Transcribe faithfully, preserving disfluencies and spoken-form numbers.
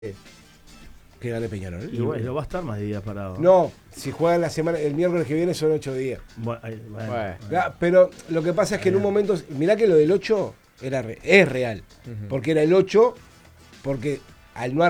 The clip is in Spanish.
que gane Peñarol. Y bueno, va a estar más de días parado. No, si juegan la semana, el miércoles que viene son ocho días. Bueno, bueno, Bueno. bueno. Ya, pero lo que pasa es que en un momento, mirá que lo del ocho era re- es real, Ujú. porque era el ocho, porque al no